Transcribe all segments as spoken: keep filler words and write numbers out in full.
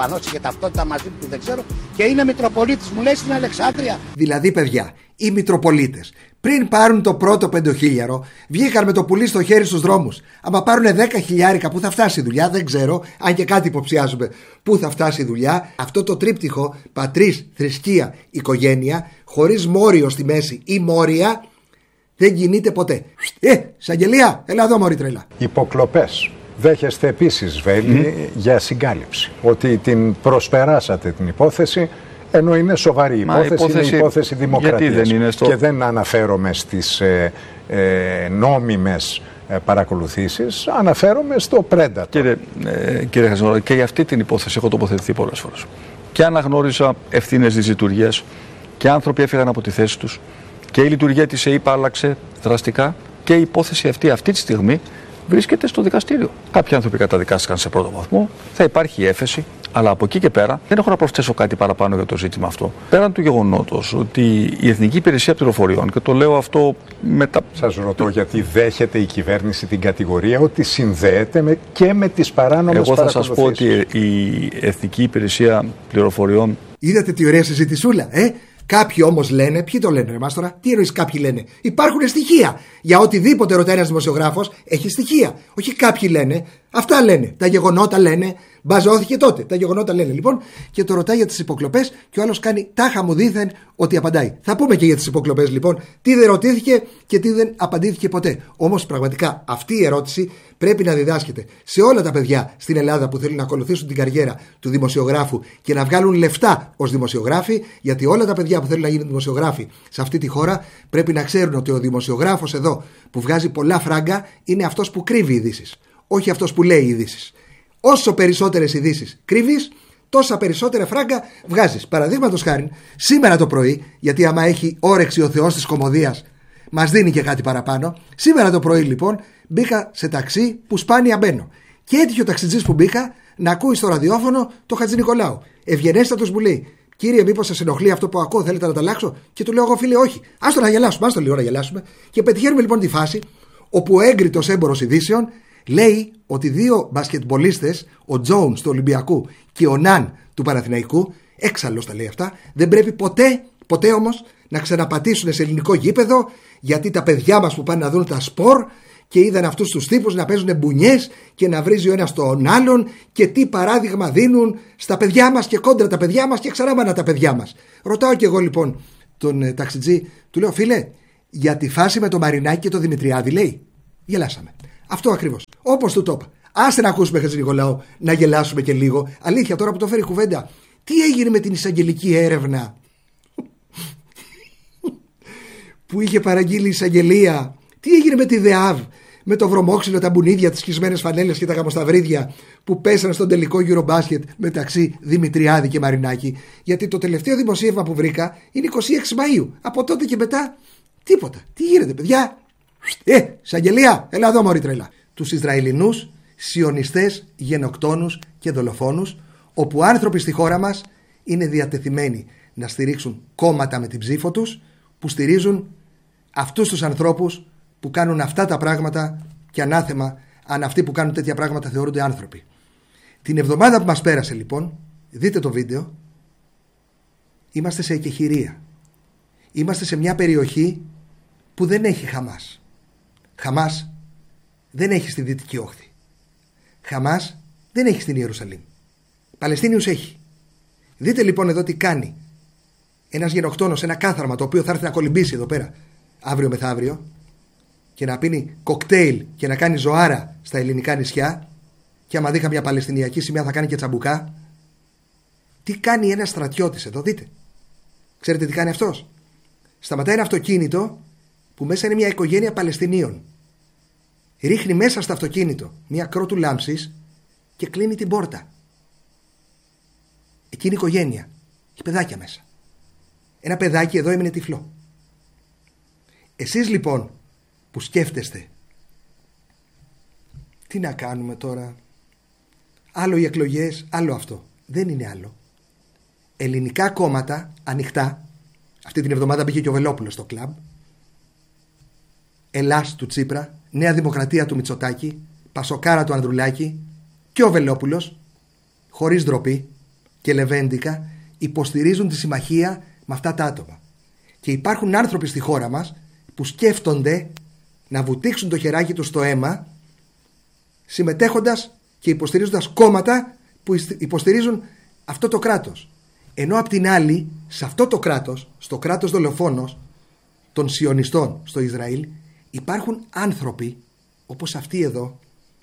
Πανώσει και ταυτότητα μαζί του δεν ξέρω και είναι Μητροπολίτης, μου λέει στην Αλεξάνδρεια. Δηλαδή, παιδιά, οι Μητροπολίτες πριν πάρουν το πρώτο πεντοχίλιαρο βγήκαν με το πουλί στο χέρι στους δρόμους. Άμα πάρουν δέκα χιλιάρικα, πού θα φτάσει η δουλειά, δεν ξέρω, αν και κάτι υποψιάζουμε πού θα φτάσει η δουλειά. Αυτό το τρίπτυχο πατρίς, θρησκεία, οικογένεια, χωρίς μόριο στη μέση ή μόρια, δεν κινείται ποτέ. Ε, εισαγγελία, έλα εδώ μωρή τρέλα. Υποκλοπές. Δέχεστε επίσης, Βέλη, mm. για συγκάλυψη. Ότι την προσπεράσατε την υπόθεση, ενώ είναι σοβαρή η υπόθεση, υπόθεση, είναι υπόθεση δημοκρατίας. Δεν είναι στο... Και δεν αναφέρομαι στις ε, ε, νόμιμες ε, παρακολουθήσεις, αναφέρομαι στο Predator. Κύριε, ε, κύριε Χατζηνικολάου, και για αυτή την υπόθεση έχω τοποθετηθεί πολλές φορές. Και αναγνώρισα ευθύνες της λειτουργίας και άνθρωποι έφυγαν από τη θέση τους και η λειτουργία της ΕΥΠΑ άλλαξε δραστικά και η υπόθεση αυτή αυτή τη στιγμή βρίσκεται στο δικαστήριο. Κάποιοι άνθρωποι καταδικάστηκαν σε πρώτο βαθμό, θα υπάρχει έφεση, αλλά από εκεί και πέρα δεν έχω να προσθέσω κάτι παραπάνω για το ζήτημα αυτό. Πέραν του γεγονότος ότι η Εθνική Υπηρεσία Πληροφοριών, και το λέω αυτό μετά. Σας ρωτώ γιατί δέχεται η κυβέρνηση την κατηγορία ότι συνδέεται με, και με τις παράνομες παρακολουθήσεις. Εγώ θα σας πω ότι η Εθνική Υπηρεσία Πληροφοριών. Είδατε τι ωραία συζητησούλα, ε! Κάποιοι όμως λένε, ποιοι το λένε, ρε Μάστορα, τι εννοείς κάποιοι λένε? Υπάρχουν στοιχεία. Για οτιδήποτε ρωτάει ένας δημοσιογράφος, έχει στοιχεία. Όχι κάποιοι λένε, αυτά λένε. Τα γεγονότα λένε, μπαζώθηκε τότε. Τα γεγονότα λένε λοιπόν, και το ρωτάει για τις υποκλοπές και ο άλλος κάνει τάχα μου δήθεν ότι απαντάει. Θα πούμε και για τις υποκλοπές λοιπόν, τι δεν ρωτήθηκε και τι δεν απαντήθηκε ποτέ. Όμως πραγματικά αυτή η ερώτηση πρέπει να διδάσκεται σε όλα τα παιδιά στην Ελλάδα που θέλουν να ακολουθήσουν την καριέρα του δημοσιογράφου και να βγάλουν λεφτά ως δημοσιογράφοι, γιατί όλα τα παιδιά που θέλουν να γίνουν δημοσιογράφοι σε αυτή τη χώρα πρέπει να ξέρουν ότι ο δημοσιογράφος εδώ που βγάζει πολλά φράγκα είναι αυτός που κρύβει ειδήσεις, όχι αυτός που λέει ειδήσεις. Όσο περισσότερες ειδήσεις κρύβεις, τόσα περισσότερα φράγκα βγάζεις. Παραδείγματος χάρη, σήμερα το πρωί, γιατί άμα έχει όρεξη ο Θεός της κωμωδίας, μας δίνει και κάτι παραπάνω. Σήμερα το πρωί λοιπόν μπήκα σε ταξί που σπάνια μπαίνω. Και έτυχε ο ταξιτζής που μπήκα να ακούει στο ραδιόφωνο το Χατζηνικολάου. Ευγενέστατος μου λέει: Κύριε, μήπως σας ενοχλεί αυτό που ακούω, θέλετε να τα αλλάξω? Και του λέω εγώ, φίλε, όχι. Άστο να γελάσουμε, άστο λίγο να γελάσουμε. Και πετυχαίνουμε λοιπόν τη φάση όπου ο έγκριτος έμπορος ειδήσεων λέει ότι δύο μπασκετμπολίστες, ο Τζόουνς του Ολυμπιακού και ο Ναν του Παναθηναϊκού, έξαλλος τα λέει αυτά, δεν πρέπει ποτέ, ποτέ όμως να ξαναπατήσουν σε ελληνικό γήπεδο, γιατί τα παιδιά μας που πάνε να δουν τα σπορ και είδαν αυτούς τους τύπους να παίζουν μπουνιές και να βρίζει ο ένας τον άλλον και τι παράδειγμα δίνουν στα παιδιά μας και κόντρα τα παιδιά μας και ξανά τα παιδιά μας. Ρωτάω και εγώ λοιπόν τον ε, ταξιτζή, του λέω: Φίλε, για τη φάση με τον Μαρινάκη και τον Δημητριάδη, λέει. Γελάσαμε. Αυτό ακριβώς. Όπως του το είπα. Άστε να ακούσουμε, Χατζηνικολάου, να γελάσουμε και λίγο. Αλήθεια, τώρα που το φέρει κουβέντα, τι έγινε με την εισαγγελική έρευνα που είχε παραγγείλει η εισαγγελία? Τι έγινε με τη ΔΕΑΒ, με το βρωμόξυλο, τα μπουνίδια, τις σκισμένες φανέλες και τα γαμοσταυρίδια που πέσανε στον τελικό Eurobasket μεταξύ Δημητριάδη και Μαρινάκη? Γιατί το τελευταίο δημοσίευμα που βρήκα είναι εικοστή έκτη Μαΐου. Από τότε και μετά τίποτα. Τι γίνεται, παιδιά? Ε, εισαγγελία, έλα εδώ μωρή τρέλα. Τους Ισραηλινούς σιωνιστές, γενοκτόνους και δολοφόνους, όπου άνθρωποι στη χώρα μας είναι διατεθειμένοι να στηρίξουν κόμματα με την ψήφο τους, που στηρίζουν αυτούς τους ανθρώπους που κάνουν αυτά τα πράγματα, και ανάθεμα αν αυτοί που κάνουν τέτοια πράγματα θεωρούνται άνθρωποι. Την εβδομάδα που μας πέρασε λοιπόν, δείτε το βίντεο, είμαστε σε εκεχηρία. Είμαστε σε μια περιοχή που δεν έχει Χαμάς. Χαμάς δεν έχει στη Δυτική Όχθη. Χαμάς δεν έχει στην Ιερουσαλήμ. Παλαιστίνιους έχει. Δείτε λοιπόν εδώ τι κάνει ένας γενοκτόνος, ένα κάθαρμα το οποίο θα έρθει να κολυμπήσει εδώ πέρα αύριο μεθαύριο και να πίνει κοκτέιλ και να κάνει ζωάρα στα ελληνικά νησιά, και άμα δει καμιά παλαιστινιακή σημαία θα κάνει και τσαμπουκά. Τι κάνει ένας στρατιώτης εδώ, δείτε. Ξέρετε τι κάνει αυτός? Σταματάει ένα αυτοκίνητο που μέσα είναι μια οικογένεια Παλαιστινίων. Ρίχνει μέσα στο αυτοκίνητο μια κρότου λάμψης και κλείνει την πόρτα. Εκείνη η οικογένεια έχει παιδάκια μέσα. Ένα παιδάκι εδώ έμεινε τυφλό. Εσείς λοιπόν που σκέφτεστε τι να κάνουμε τώρα, άλλο οι εκλογές, άλλο αυτό. Δεν είναι άλλο. Ελληνικά κόμματα ανοιχτά. Αυτή την εβδομάδα μπήκε και ο Βελόπουλος στο κλαμπ. Ελλάς του Τσίπρα, Νέα Δημοκρατία του Μητσοτάκη, Πασοκάρα του Ανδρουλάκη και ο Βελόπουλος, χωρίς ντροπή, και λεβέντικα υποστηρίζουν τη συμμαχία με αυτά τα άτομα. Και υπάρχουν άνθρωποι στη χώρα μας που σκέφτονται να βουτήξουν το χεράκι τους στο αίμα, συμμετέχοντας και υποστηρίζοντας κόμματα που υποστηρίζουν αυτό το κράτος. Ενώ απ' την άλλη, σε αυτό το κράτος, στο κράτος δολοφόνος των σιωνιστών στο Ισραήλ, υπάρχουν άνθρωποι όπως αυτοί εδώ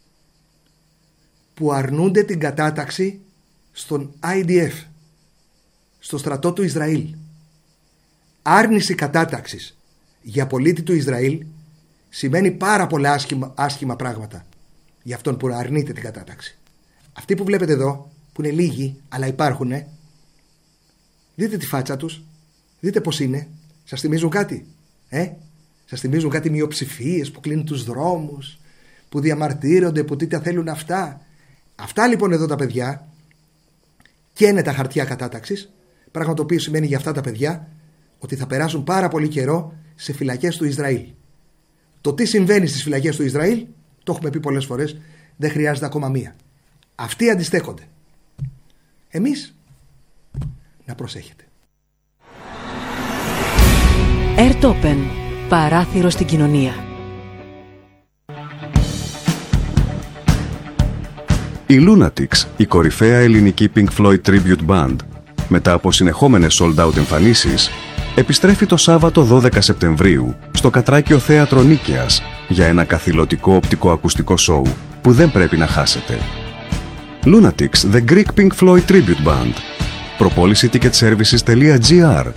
που αρνούνται την κατάταξη στον άι ντι εφ, στο στρατό του Ισραήλ. Άρνηση κατάταξης για πολίτη του Ισραήλ σημαίνει πάρα πολλά άσχημα, άσχημα πράγματα για αυτόν που αρνείται την κατάταξη. Αυτοί που βλέπετε εδώ, που είναι λίγοι αλλά υπάρχουν, δείτε τη φάτσα τους, δείτε πως είναι. Σας θυμίζουν κάτι? Ε? Σας θυμίζουν κάτι μειοψηφίες που κλείνουν τους δρόμους, που διαμαρτύρονται, που τι τα θέλουν αυτά? Αυτά λοιπόν εδώ τα παιδιά καίνε τα χαρτιά κατάταξης, πράγμα το οποίο σημαίνει για αυτά τα παιδιά ότι θα περάσουν πάρα πολύ καιρό σε φυλακές του Ισραήλ. Το τι συμβαίνει στις φυλακές του Ισραήλ το έχουμε πει πολλές φορές, δεν χρειάζεται ακόμα μία. Αυτοί αντιστέκονται. Εμείς να προσέχετε. Airtopen. Παράθυρο στην κοινωνία. Η Lunatics, η κορυφαία ελληνική Pink Floyd Tribute Band, μετά από συνεχόμενες sold out εμφανίσεις, επιστρέφει το Σάββατο δώδεκα Σεπτεμβρίου στο Κατράκιο Θέατρο Νίκαιας για ένα καθηλωτικό οπτικοακουστικό σοου που δεν πρέπει να χάσετε. Lunatics, The Greek Pink Floyd Tribute Band. Προπόληση ticketservices τελεία τζι άρ.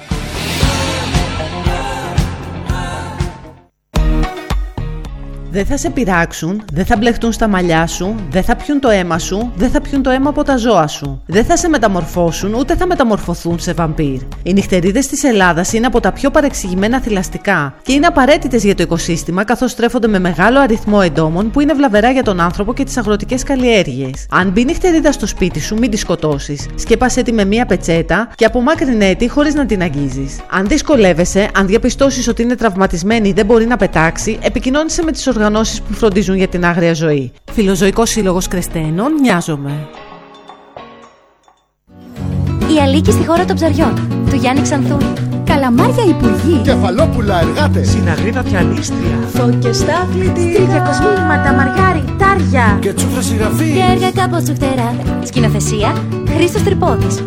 Δεν θα σε πειράξουν, δεν θα μπλεχτούν στα μαλλιά σου, δεν θα πιούν το αίμα σου, δεν θα πιούν το αίμα από τα ζώα σου. Δεν θα σε μεταμορφώσουν, ούτε θα μεταμορφωθούν σε βαμπύρ. Οι νυχτερίδες της Ελλάδας είναι από τα πιο παρεξηγημένα θηλαστικά και είναι απαραίτητες για το οικοσύστημα, καθώς στρέφονται με μεγάλο αριθμό εντόμων που είναι βλαβερά για τον άνθρωπο και τις αγροτικές καλλιέργειες. Αν μπει νυχτερίδα στο σπίτι σου, μην τη σκοτώσεις. Σκέπασέ τη με μία πετσέτα και απομάκρυνέ τη χωρίς να την αγγίζεις. Αν δυσκολεύεσαι, αν διαπιστώσεις ότι είναι τραυματισμένη ή δεν μπορεί να πετάξει, επικοινώνησε με τις οργανώσεις που φροντίζουν για την άγρια ζωή. Φιλοζωικός Σύλλογος Κρεστένων, Νοιάζομαι. Η Αλίκη στη χώρα των ψαριών, του Γιάννη Ξανθούλη. Καλαμάρια υπουργοί. Κεφαλόπουλα εργάτες. Συναγρίδα πιανίστρια. Φώκες στα αθλητικά. Τριακοσμήλματα, μαργάρι, τάρια. Και τσούφρα συγγραφή. Και έργα κάπως σου φτερά. Σκηνοθεσία, Χρήστος Τρυπόδης.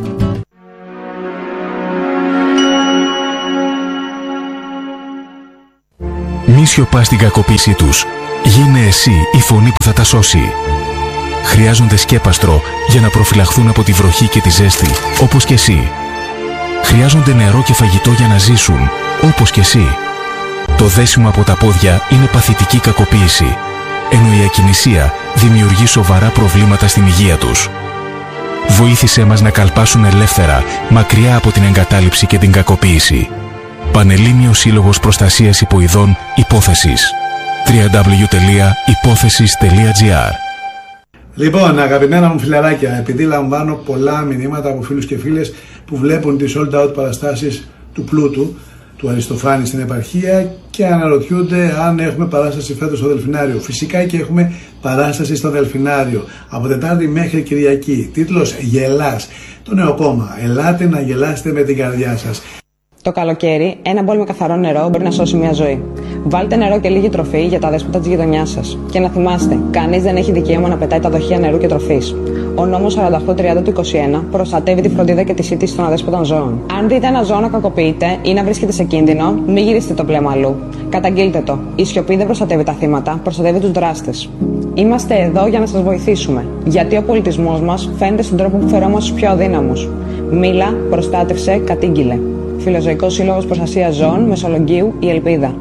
Μη σιωπάς την κακοποίησή τους. Γίνε εσύ η φωνή που θα τα σώσει. Χρειάζονται σκέπαστρο για να προφυλαχθούν από τη βροχή και τη ζέστη, όπως και εσύ. Χρειάζονται νερό και φαγητό για να ζήσουν, όπως και εσύ. Το δέσιμο από τα πόδια είναι παθητική κακοποίηση, ενώ η ακινησία δημιουργεί σοβαρά προβλήματα στην υγεία τους. Βοήθησέ μας να καλπάσουν ελεύθερα, μακριά από την εγκατάλειψη και την κακοποίηση. Πανελλήνιος Σύλλογος Προστασίας Υποειδών Υπόθεσης. double-u double-u double-u τελεία υπόθεσης τελεία τζι άρ. Λοιπόν, αγαπημένα μου φιλαράκια, επειδή λαμβάνω πολλά μηνύματα από φίλους και φίλες που βλέπουν τις sold out παραστάσεις του Πλούτου, του Αριστοφάνη στην επαρχία και αναρωτιούνται αν έχουμε παράσταση φέτος στο Δελφινάριο. Φυσικά και έχουμε παράσταση στο Δελφινάριο από Τετάρτη μέχρι Κυριακή. Τίτλος «Γελάς». Το νέο κόμμα. Ελάτε να γελάσετε με την καρδιά σας. Το καλοκαίρι, ένα μπολ με καθαρό νερό μπορεί να σώσει μια ζωή. Βάλτε νερό και λίγη τροφή για τα δέσποτα της γειτονιάς σας. Και να θυμάστε, κανείς δεν έχει δικαίωμα να πετάει τα δοχεία νερού και τροφής. Ο νόμος σαράντα οκτώ τριάντα του είκοσι ένα προστατεύει τη φροντίδα και τη σύντηση των αδέσποτων ζώων. Αν δείτε ένα ζώο να κακοποιείται ή να βρίσκεται σε κίνδυνο, μην γυρίσετε το πλέμα αλλού. Καταγγείλτε το. Η σιωπή δεν προστατεύει τα θύματα, προστατεύει τους δράστες. Είμαστε εδώ για να σας βοηθήσουμε. Γιατί ο πολιτισμός μας φαίνεται στον τρόπο που φερόμαστε στους πιο αδύναμους. Μίλα, προστάτευσε, κατήγγειλε. Φιλοζωικός Σύλλογος Προστασίας Ζώων, Μεσολογγίου, η Ελπίδα.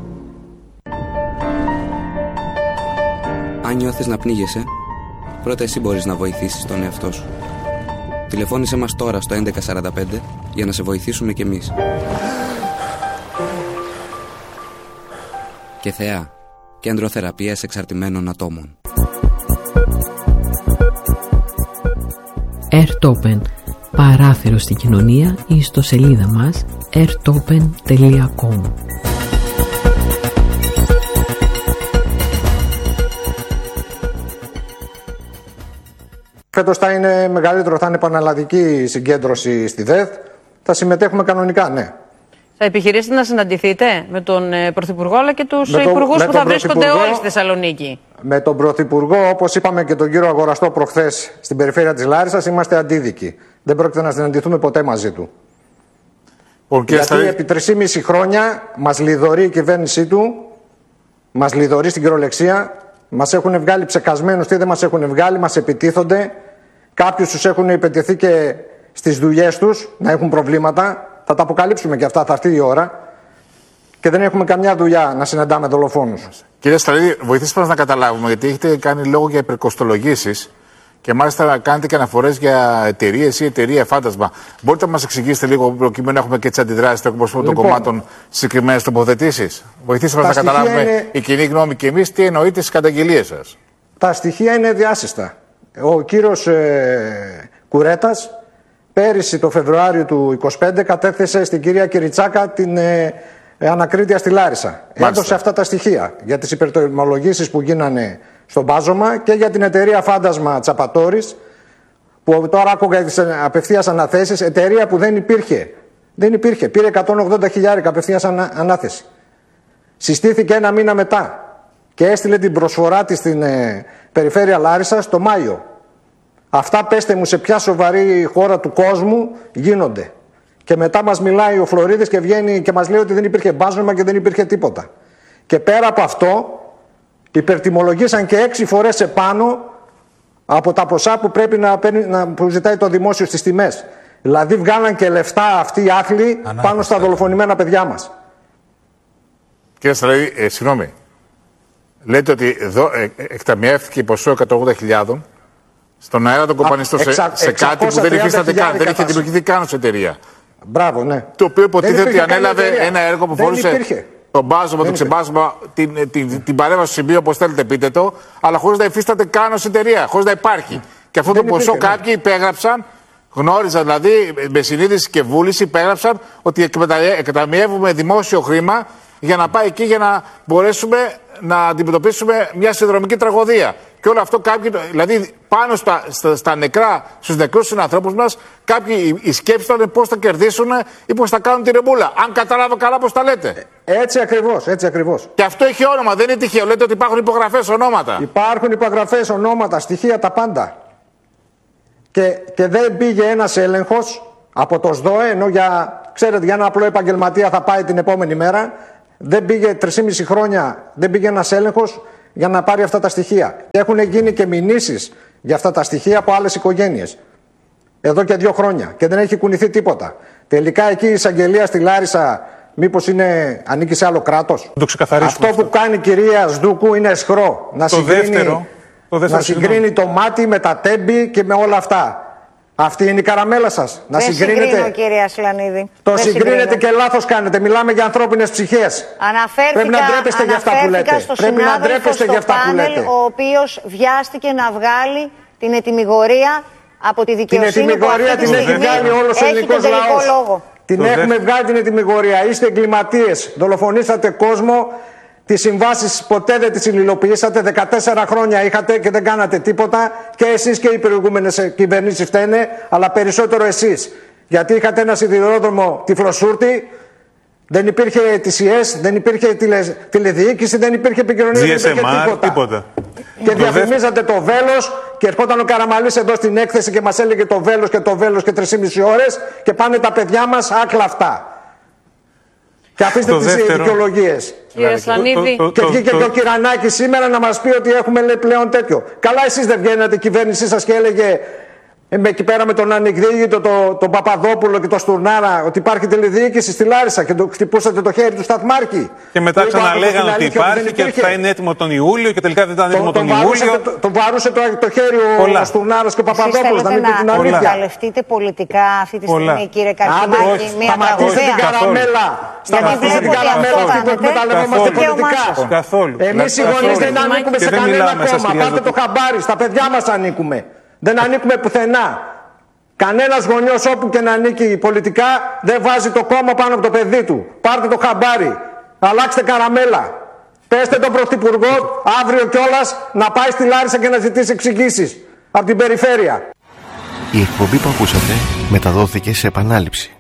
Αν νιώθεις να πνίγεσαι, πρώτα εσύ μπορείς να βοηθήσεις τον εαυτό σου. Τηλεφώνησέ μας τώρα στο έντεκα σαράντα πέντε για να σε βοηθήσουμε κι εμείς. Και Θεά, Κέντρο Θεραπείας Εξαρτημένων Ατόμων. Airtopen. Παράθυρο στην κοινωνία, η ιστοσελίδα μας airtopen τελεία com. Φέτος θα είναι μεγαλύτερο, θα είναι πανελλαδική συγκέντρωση στη ΔΕΘ. Θα συμμετέχουμε κανονικά, ναι. Θα επιχειρήσετε να συναντηθείτε με τον Πρωθυπουργό αλλά και τους υπουργούς που θα βρίσκονται όλοι στη Θεσσαλονίκη? Με τον Πρωθυπουργό, όπως είπαμε και τον κύριο Αγοραστό προχθές στην περιφέρεια της Λάρισσας, είμαστε αντίδικοι. Δεν πρόκειται να συναντηθούμε ποτέ μαζί του. Ο Γιατί θα... επί τρεισήμισι χρόνια μας λιδωρεί η κυβέρνησή του, μας λιδωρεί στην κυριολεξία, μας έχουν βγάλει ψεκασμένους, τι δεν μας έχουν βγάλει, μας επιτίθονται. Κάποιους τους έχουν επιτεθεί και στις δουλειές τους να έχουν προβλήματα. Θα τα αποκαλύψουμε και αυτά, θα έρθει η ώρα. Και δεν έχουμε καμιά δουλειά να συναντάμε δολοφόνους. Κύριε Σταλίδη, βοηθήστε μας να καταλάβουμε, γιατί έχετε κάνει λόγο για υπερκοστολογήσεις και μάλιστα κάνετε και αναφορές για εταιρείες ή εταιρεία φάντασμα. Μπορείτε να μας εξηγήσετε λίγο, προκειμένου να έχουμε και τις αντιδράσεις των εκπροσώπων των κομμάτων συγκεκριμένες τοποθετήσεις? Βοηθήστε μας να καταλάβουμε είναι... η κοινή γνώμη και εμείς τι εννοείτε στις καταγγελίες σας. Τα στοιχεία είναι διάσυστα. Ο κύριος ε, Κουρέτας πέρυσι το Φεβρουάριο του είκοσι πέντε κατέθεσε στην κυρία Κυριτσάκα την ε, ε, ανακρίτεια στη Λάρισα. Μάλιστα. Έδωσε αυτά τα στοιχεία για τις υπερτιμολογήσεις που γίνανε στο μπάζωμα και για την εταιρεία φάντασμα Τσαπατόρης, που τώρα άκουγα τις απευθείας αναθέσεις, εταιρεία που δεν υπήρχε. Δεν υπήρχε. Πήρε εκατόν ογδόντα χιλιάδες απευθείας ανα, ανάθεση. Συστήθηκε ένα μήνα μετά και έστειλε την προσφορά της στην ε, περιφέρεια Λάρισσας το Μάιο. Αυτά πέστε μου σε ποια σοβαρή χώρα του κόσμου γίνονται. Και μετά μας μιλάει ο Φλωρίδης και βγαίνει και μας λέει ότι δεν υπήρχε μπάζωμα και δεν υπήρχε τίποτα. Και πέρα από αυτό υπερτιμολογήσαν και έξι φορές επάνω από τα ποσά που πρέπει να, να που ζητάει το δημόσιο στις τιμές. Δηλαδή βγάλαν και λεφτά αυτοί οι άθλοι πάνω στα δολοφονημένα παιδιά μας. Κύριε Σταλίδη, ε, συγγνώμη. Λέτε ότι εδώ ε, εκταμιεύτηκε ποσό εκατόν ογδόντα χιλιάδες στον αέρα των κοπανιστών σε, σε κάτι που δεν υφίσταται καν, δεν είχε δημιουργηθεί καν ως εταιρεία. Μπράβο, ναι. Το οποίο υποτίθεται ότι ανέλαβε ένα έργο που φορούσε το μπάζωμα, το ξεμπάζωμα, την, την, την, την παρέμβαση στο σημείο, όπως θέλετε πείτε το, αλλά χωρίς να υφίσταται καν ως εταιρεία, χωρίς να υπάρχει. Και αυτό δεν το ποσό υπήρχε, κάποιοι ναι. υπέγραψαν, γνώριζαν δηλαδή με συνείδηση και βούληση, υπέγραψαν ότι εκταμιεύουμε δημόσιο χρήμα για να πάει εκεί για να μπορέσουμε να αντιμετωπίσουμε μια συνδρομική τραγωδία. Και όλο αυτό κάποιοι, δηλαδή πάνω στα, στα, στα νεκρά, στους νεκρούς συνανθρώπους μας, κάποιοι η σκέψη ήταν πώς θα κερδίσουν ή πώς θα κάνουν τη ρεμπούλα. Αν κατάλαβα καλά πώς τα λέτε. Έτσι ακριβώς, έτσι ακριβώς. Και αυτό έχει όνομα, δεν είναι τυχαίο. Λέτε ότι υπάρχουν υπογραφές, ονόματα. Υπάρχουν υπογραφές, ονόματα, στοιχεία, τα πάντα. Και, και δεν πήγε ένας έλεγχος από το ΣΔΟΕ, ενώ για, ξέρετε, για ένα απλό επαγγελματία θα πάει την επόμενη μέρα. Δεν πήγε τρεισήμισι χρόνια, δεν πήγε ένας έλεγχος για να πάρει αυτά τα στοιχεία. Και έχουν γίνει και μηνύσεις για αυτά τα στοιχεία από άλλες οικογένειες. Εδώ και δύο χρόνια. Και δεν έχει κουνηθεί τίποτα. Τελικά εκεί η εισαγγελία στη Λάρισα μήπως είναι, ανήκει σε άλλο κράτος? Το αυτό, αυτό που κάνει η κυρία Σδούκου είναι αισχρό. Να το συγκρίνει, δεύτερο, το, δεύτερο, να συγκρίνει το μάτι με τα τέμπη και με όλα αυτά. Αυτή είναι η καραμέλα σας. Να δεν συγκρίνετε. Συγκρίνω, κύριε Ασλανίδη. Το δεν συγκρίνετε συγκρίνω. και λάθος κάνετε. Μιλάμε για ανθρώπινες ψυχές. Αναφέρθηκα, Πρέπει να ντρέπεστε για αυτά που λέτε. Στο Πρέπει να ντρέπεστε για αυτά που λέτε. Ο οποίος βιάστηκε να βγάλει την ετυμηγορία από τη δικαιοσύνη. Την ετυμηγορία την έχει βγάλει όλος ο ελληνικός λαός. Την το έχουμε δε... βγάλει την ετυμηγορία. Είστε εγκληματίες. Δολοφονήσατε κόσμο. Τις συμβάσεις ποτέ δεν τις υλοποιήσατε. δεκατέσσερα χρόνια είχατε και δεν κάνατε τίποτα. Και εσείς και οι προηγούμενες κυβερνήσεις φταίνε, αλλά περισσότερο εσείς. Γιατί είχατε ένα σιδηρόδρομο Τυφλοσούρτη, δεν υπήρχε τι σι ες, δεν υπήρχε τηλε, τηλεδιοίκηση, δεν υπήρχε επικοινωνία, δεν υπήρχε τίποτα. τίποτα. Και διαφημίζατε το βέλος και ερχόταν ο Καραμαλής εδώ στην έκθεση και μας έλεγε το βέλος και το βέλος και τρεις και μισή ώρες και πάνε τα παιδιά μας άκλαφτα. Και αφήστε τις δικαιολογίες. Κύριε Σλανίδη. Και βγήκε και ο Κυρανάκης σήμερα να μας πει ότι έχουμε λέει, πλέον τέτοιο. Καλά, εσείς δεν βγαίνετε, η κυβέρνησή σας και έλεγε ε, εκεί πέρα με τον Ανεκδίγητο, τον το Παπαδόπουλο και τον Στουρνάρα, ότι υπάρχει τηλεδιοίκηση στη Λάρισα και το χτυπούσατε το χέρι του Σταθμάρχη. Και μετά ξαναλέγανε ότι υπάρχει και ότι θα είναι έτοιμο τον Ιούλιο και τελικά δεν ήταν έτοιμο τον, τον Ιούλιο. Το, τον βαρούσε το, το χέρι ο Στουρνάρας και ο Παπαδόπουλος. Να μην πει την αλήθεια. Να εκμεταλλευτείτε πολιτικά αυτή τη στιγμή, κύριε Καρχημάκη, μια τραγωδία. Σταματήστε την καραμέλα αυτή που εκμεταλλευόμαστε πολιτικά. Εμείς οι γονείς δεν ανήκουμε σε κανένα κόμμα. Πάρτε το χαμπάρι, στα παιδιά μας ανήκουμε. Δεν ανήκουμε πουθενά. Κανένας γονιός όπου και να ανήκει πολιτικά δεν βάζει το κόμμα πάνω από το παιδί του. Πάρτε το χαμπάρι. Αλλάξτε καραμέλα. Πέστε τον Πρωθυπουργό αύριο κιόλας να πάει στη Λάρισα και να ζητήσει εξηγήσεις. από την περιφέρεια. Η εκπομπή που ακούσατε μεταδόθηκε σε επανάληψη